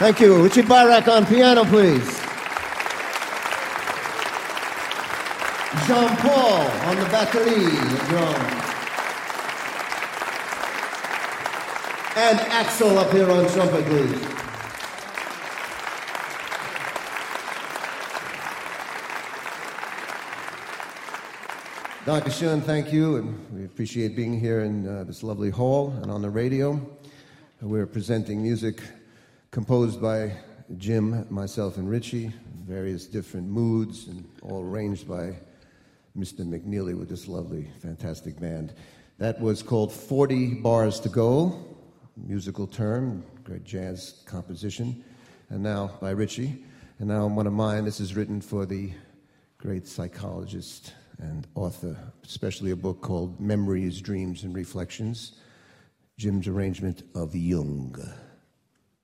Thank you. Richie Barak on piano, please. Jean-Paul on the batterie and drums. And Axel up here on trumpet, please. Dankeschön, thank you, and we appreciate being here in this lovely hall and on the radio. We're presenting music composed by Jim, myself, and Richie, various different moods, and all arranged by Mr. McNeely with this lovely, fantastic band. That was called 40 Bars to Go, musical term, great jazz composition, and now by Richie. And now one of mine, this is written for the great psychologist and author, especially a book called Memories, Dreams, and Reflections, Jim's arrangement of Jung.